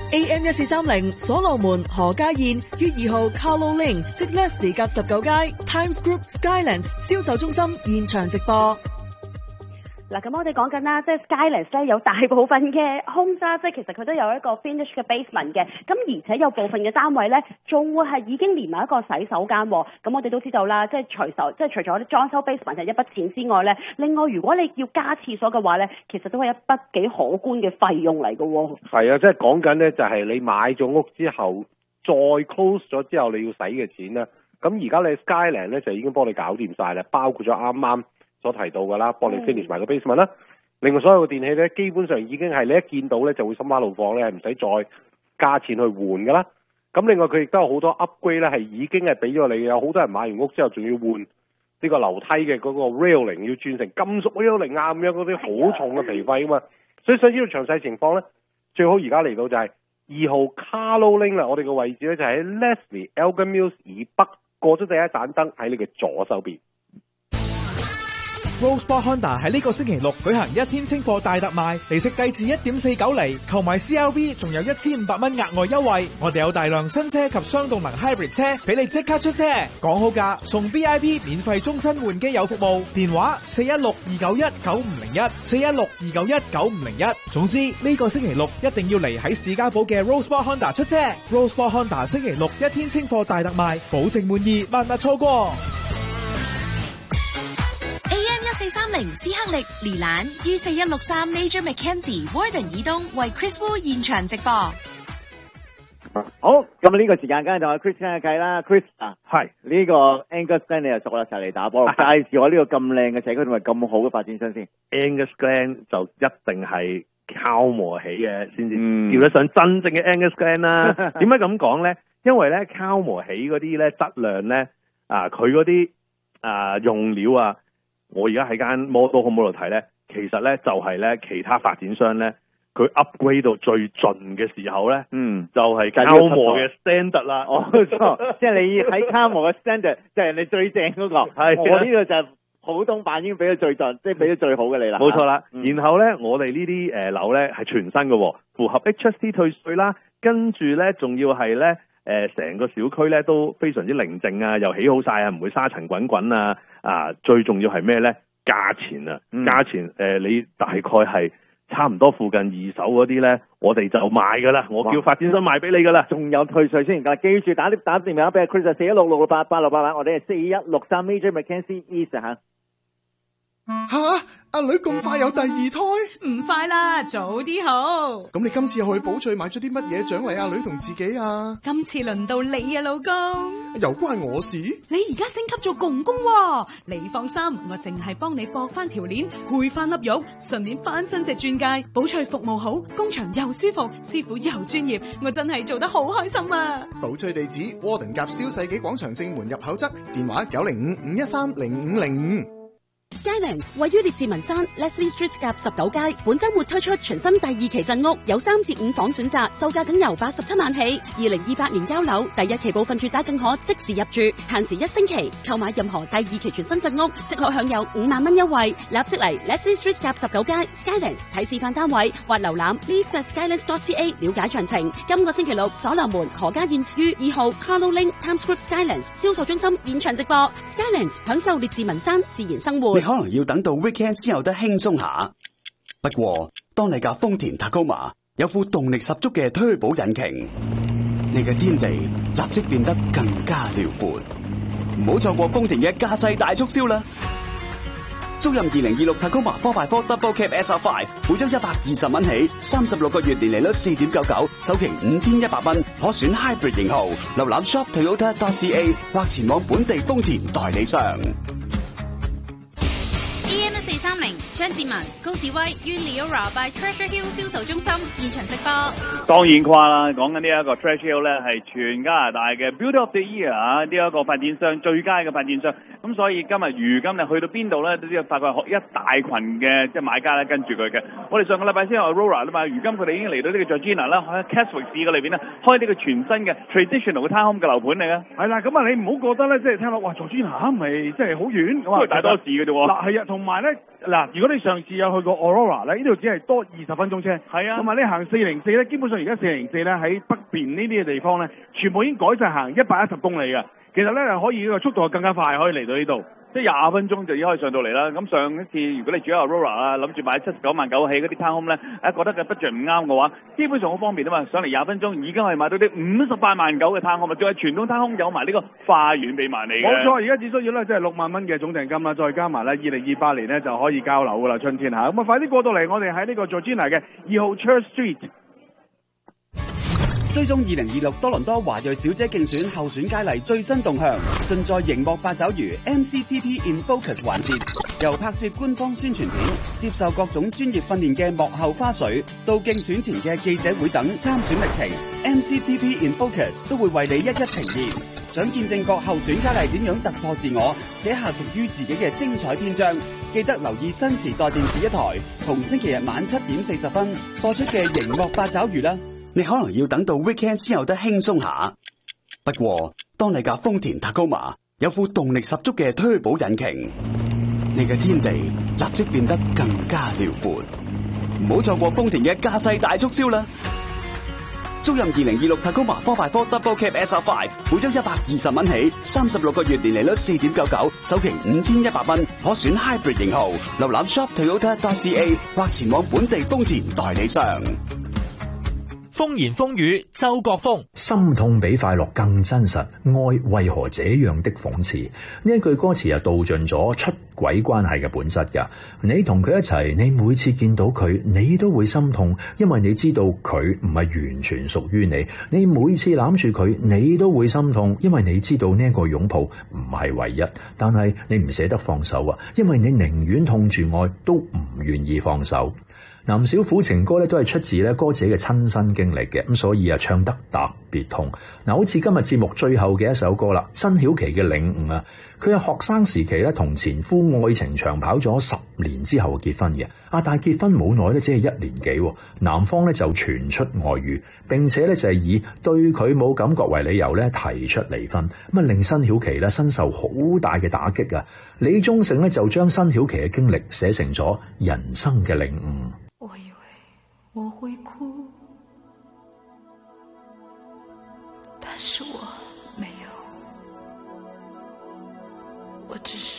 AM1430 所羅門何家燕於2號 Carlo Lane 即 Leslie 夾19街 Times Group Skylands 銷售中心現場直播。 嗱，咁我哋講緊啦，即係 Skylands 咧有大部分嘅空渣，即係其實佢都有一個 finish 嘅 basement 嘅，咁而且有部分嘅單位咧，仲會係已經連埋一個洗手間喎。咁我哋都知道啦，即係除咗啲裝修 basement 係一筆錢之外咧，另外如果你要加廁所嘅話咧，其實都係一筆幾可觀嘅費用嚟嘅喎。 係啊，即係講緊咧就係你買咗屋之後，再 close 咗之後你要使嘅錢啦。咁而家你 Skyland 咧就已經幫你搞掂晒啦，包括咗啱啱所提到㗎啦，幫你 finish 埋個 basement 啦。另外所有嘅電器咧，基本上已經係你一見到咧就會心花怒放咧，係唔使再加錢去換㗎啦。咁另外佢亦都有好多 upgrade 咧，係已經係俾咗你，有好多人買完屋之後仲要換呢個樓梯嘅嗰個 railing 要轉成金屬 railing 啊，咁樣嗰啲好重嘅皮費啊嘛。所以想知道詳細情況咧，最好而家嚟到就係2號 Carlo Lane 啦。我哋嘅位置咧就喺 Leslie Elgin Mills 以北，過咗第一盞燈喺你嘅左手邊。 Rosebud Honda 喺呢個星期六舉行1天清貨大特賣，利息低至 1.49 厘，購買 CRV 仲有1500蚊額外優惠。我哋有大量新車及雙動能 hybrid 車俾你即刻出車，講好價送 VIP 免費終身換機油服務，電話416-291-9501 416-291-9501。總之呢個星期六一定要嚟喺士嘉堡嘅 Rosebud Honda 出車。Rosebud Honda 星期六1天清貨大特賣，保證滿意，萬勿錯過。 AM1430 斯克力連蘭於4163 Major Mackenzie Warden 以東為 Chris Wu 現場直播。 好，咁呢個時間梗係同阿 Chris 傾下偈啦。Chris 啊，係呢個 Angus Glen 你又熟啦，就嚟打波，介紹我呢個咁靚嘅社區同埋咁好嘅發展商先。 Angus Glen 就一定係靠磨起嘅先至叫得上真正嘅 Angus Glen 啦。點解咁講咧？因為咧靠磨起嗰啲咧質量咧佢嗰啲用料啊。我而家喺間 model home 度睇咧，其實咧就係咧其他發展商咧，佢 upgrade 到最盡嘅時候咧，就係靠磨嘅 standard 啦。 哦，即係你喺靠磨嘅 standard，即係你最正嗰個。係，我呢個就係普通版已經俾咗最盡，即係俾咗最好嘅你啦。 冇錯啦。然後咧，我哋呢啲樓咧係全新嘅，符合 HST 退稅啦，跟住咧仲要係咧成個小區咧都非常之寧靜啊，又起好晒啊，唔會沙塵滾滾啊。最重要係咩咧？價錢啊，價錢你大概係差唔多附近二手嗰啲咧，我哋就賣噶啦，我叫發展商賣俾你噶啦， 仲有退稅先。但係記住打電話俾 Chris 416-668-8688，我哋係4163 Major Mackenzie East 嚇。 阿女咁快有第2胎？ 唔快啦，早啲好。 咁你今次又去寶翠買咗啲乜嘢獎勵阿女同自己啊？ 今次輪到你啊，老公。 又關我事？ 你而家升級做公公喎，你放心，我淨係幫你駁翻條鏈，配翻粒玉，順便翻新隻鑽戒。寶翠服務好，工場又舒服，師傅又專業，我真係做得好開心啊！ 寶翠地址：窩頓夾蕭世紀廣場正門入口側，電話905-513-0505。 Skylands 位於列治文山 Leslie Street 夾19街，本周末推出全新第2期鎮屋，有3至5房選擇，售價僅由87萬起。2028年交樓，第1期部分住宅更可即時入住，限時1星期。購買任何第2期全新鎮屋，即可享有5萬蚊優惠。立即嚟 Leslie Street 夾19街 Skylands 睇示範單位，或瀏覽 leave@skylands.ca 了解詳情。今個星期六，所羅門何家燕於2號 Carlo Lane Times Group Skylands 銷售中心現場直播。Skylands 享受列治文山自然生活。 你可能要等到 weekend 先有得輕鬆下，不過當你架豐田 Tacoma 有副動力十足嘅推保引擎，你嘅天地立即變得更加遼闊。唔好錯過豐田嘅駕駛大促銷啦！租任2026 Tacoma 4x4 Double Cab SR5，每周120蚊起，36個月年利率4.99，首期5100蚊，可選 Hybrid 型號。瀏覽 shoptoyota.ca 或前往本地豐田代理商。 AM1430張志文、高志威於 Leora by Treasure Hill 銷售中心現場直播。 當然誇啦，講緊呢一個 Treasure Hill 咧係全加拿大嘅 Builder of the Year 啊，呢一個發展商最佳嘅發展商。咁所以如今你去到邊度咧，都知道發覺一大群嘅即係買家咧跟住佢嘅。我哋上個禮拜先有 Aurora 啦嘛，如今佢哋已經嚟到呢個 Georgina 啦，喺 Keswick 市嘅裏邊咧開呢個全新嘅 traditional 嘅 townhome 嘅樓盤嚟嘅。 係啦，咁啊你唔好覺得咧，即係聽到哇 Georgina 咪即係好遠咁啊， 大多市嘅啫喎。 嗱係啊，同埋咧嗱，如果你上次有去過 Aurora 咧，呢度只係多20分鐘車。係啊，同埋你行404咧，基本上上而家404咧喺北邊呢啲嘅地方咧，全部已經改晒行110公里嘅。其實咧可以呢個速度更加快，可以嚟到呢度。即係20分鐘就已經可以上到嚟啦。咁上一次如果你住喺 Aurora 啦，諗住買79萬9起嗰啲 townhome 咧，覺得嘅 budget 唔啱嘅話，基本上好方便啊嘛。上嚟20分鐘已經可以買到啲58萬9嘅 townhome，仲係傳統 townhome有埋呢個花園俾埋你嘅。冇錯，而家只需要咧即係6萬蚊嘅總訂金啦，再加埋咧2028年咧就可以交樓噶啦，春天嚇。咁啊快啲過到嚟，我哋喺呢個 Georgina 嘅2號 Church Street。 追蹤2026多倫多華裔小姐競選候選佳麗最新動向，盡在熒幕八爪魚 MCTP in Focus 環節，由拍攝官方宣傳片、接受各種專業訓練嘅幕後花絮，到競選前嘅記者會等參選歷程 ，MCTP in Focus 都會為你一一呈現。想見證各候選佳麗點樣突破自我，寫下屬於自己嘅精彩篇章，記得留意新時代電視一台，同星期日晚7點40分播出嘅熒幕八爪魚啦。 你可能要等到 weekend 先有得輕鬆下，不過當你架豐田 Tacoma 有副動力十足嘅推保引擎，你嘅天地立即變得更加遼闊。唔好錯過豐田嘅駕駛大促銷啦！租任2026 Tacoma 4x4 Double Cab SR5，每周120蚊起，36個月年利率4.99，首期5100蚊，可選 Hybrid 型號。瀏覽 shoptoyota.ca 或前往本地豐田代理商。 風言風語，周國峰。 心痛比快樂更真實，愛為何這樣的諷刺？呢一句歌詞道盡咗出軌關係嘅本質㗎。你同佢一齊，你每次見到佢，你都會心痛，因為你知道佢唔係完全屬於你。你每次攬住佢，你都會心痛，因為你知道呢一個擁抱唔係唯一。但係你唔捨得放手啊，因為你寧願痛住愛，都唔願意放手。南小虎情歌咧都係出自咧歌者嘅親身經歷嘅，咁所以啊唱得特別痛。好似今日節目最後嘅一首歌啦，辛曉琪嘅領悟啊，佢係學生時期咧同前夫愛情長跑咗10年之後結婚嘅，但係結婚冇耐咧，只係1年幾，男方咧就傳出外遇，並且咧就係以對佢冇感覺為理由咧提出離婚，咁啊令辛曉琪咧身受好大嘅打擊啊。李宗盛咧就將辛曉琪嘅經歷寫成咗人生嘅領悟。 我以為我會哭，但是我沒有，我只是